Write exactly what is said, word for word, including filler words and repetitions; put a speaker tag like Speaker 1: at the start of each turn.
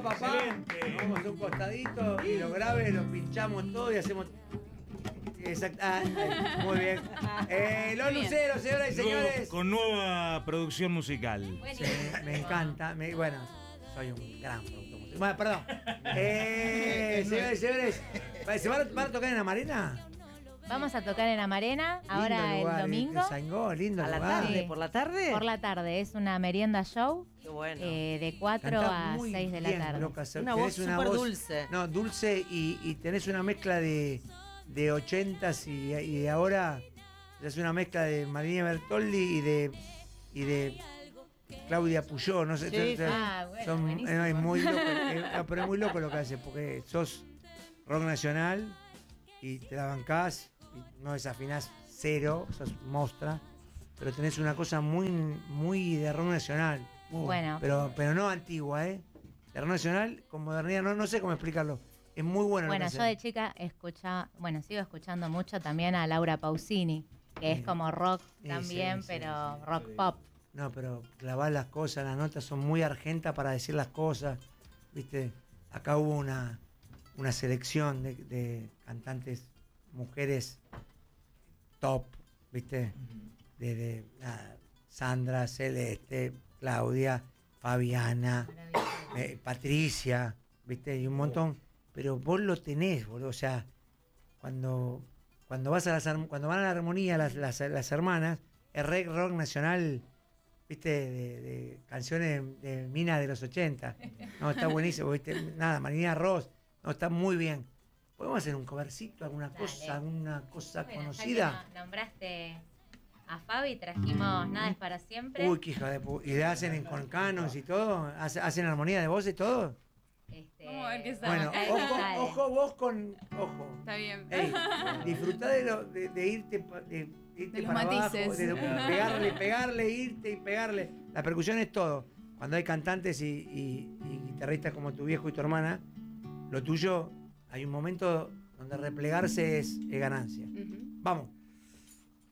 Speaker 1: papá.
Speaker 2: Excelente.
Speaker 1: Nos vamos a un costadito y los graves los pinchamos todo y hacemos. Exacto. Ah, eh, muy bien. Eh, los
Speaker 3: Bien.
Speaker 1: luceros, señoras y señores.
Speaker 2: Con, con nueva producción musical.
Speaker 3: Buenísimo.
Speaker 1: Sí, me encanta. Me- bueno, soy un gran productor musical. Bueno, perdón. Eh, señores y señores, ¿se van a, van a tocar en la Marina?
Speaker 3: Vamos a tocar en Amarena ahora
Speaker 1: Lindo
Speaker 3: el
Speaker 1: lugar,
Speaker 3: domingo.
Speaker 1: Ituzaingó, lindo
Speaker 4: ¿A la
Speaker 1: lugar.
Speaker 4: tarde?
Speaker 3: Sí.
Speaker 4: ¿Por la tarde?
Speaker 3: Por la tarde. Es una merienda show
Speaker 4: Qué bueno.
Speaker 3: eh, de cuatro
Speaker 1: Cantás
Speaker 3: a
Speaker 1: muy
Speaker 3: seis de la
Speaker 1: bien,
Speaker 3: tarde.
Speaker 1: loca.
Speaker 4: Una
Speaker 1: Tenés
Speaker 4: voz súper dulce.
Speaker 1: No, dulce y, y tenés una mezcla de, de ochentas y, y de ahora. Es una mezcla de Marina Bertoldi y de y de Claudia Puyó, no sé.
Speaker 4: Sí,
Speaker 1: son-
Speaker 4: sí.
Speaker 3: Ah, bueno,
Speaker 1: son-
Speaker 3: buenísimo.
Speaker 1: es muy loco, eh, no, pero es muy loco lo que haces, porque sos rock nacional y te la bancás, y no desafinás cero, sos mostra, pero tenés una cosa muy, muy de rock nacional. Muy,
Speaker 3: Bueno.
Speaker 1: Pero, pero no antigua, ¿eh? De rock nacional con modernidad, no, no sé cómo explicarlo. Es muy bueno lo
Speaker 3: Bueno,
Speaker 1: que
Speaker 3: yo
Speaker 1: haces.
Speaker 3: de chica escuchaba, bueno, sigo escuchando mucho también a Laura Pausini, que es como rock
Speaker 1: Sí,
Speaker 3: también,
Speaker 1: sí,
Speaker 3: pero
Speaker 1: sí,
Speaker 3: rock pop.
Speaker 1: No, pero clavás las cosas, las notas son muy argentas para decir las cosas. ¿Viste? Acá hubo una, una selección de, de cantantes, mujeres top, ¿viste? De, de nada, Sandra, Celeste, Claudia, Fabiana, eh, Patricia, ¿viste? Y un montón. Pero vos lo tenés, boludo. O sea, cuando, cuando vas a las arm- cuando van a la armonía las, las, las hermanas, es reg rock nacional, viste, de, de canciones de, de Mina de los ochenta. No, está buenísimo, viste, nada, Marina Ross, no, está muy bien. ¿Podemos hacer un covercito, alguna
Speaker 3: Dale.
Speaker 1: cosa, alguna cosa
Speaker 3: Bueno,
Speaker 1: conocida?
Speaker 3: ya que no- nombraste a Fabi, trajimos Nada es para siempre.
Speaker 1: Uy, qué hija de pu- ¿Y le hacen en con canos y todo? ¿Hace- ¿Hacen armonía de voz y todo?
Speaker 3: Este,
Speaker 5: Vamos a ver qué sale.
Speaker 1: Bueno,
Speaker 3: a ver qué
Speaker 1: ojo,
Speaker 3: sale.
Speaker 1: ojo vos con... Ojo.
Speaker 5: Está bien.
Speaker 1: Ey, disfrutá de, lo, de, de irte, pa- de, irte
Speaker 5: De los
Speaker 1: para
Speaker 5: matices.
Speaker 1: abajo, de lo- pegarle, pegarle, irte y pegarle. La percusión es todo. Cuando hay cantantes y, y- y guitarristas como tu viejo y tu hermana, lo tuyo, hay un momento donde replegarse es, es ganancia.
Speaker 5: Ujú.
Speaker 1: Vamos.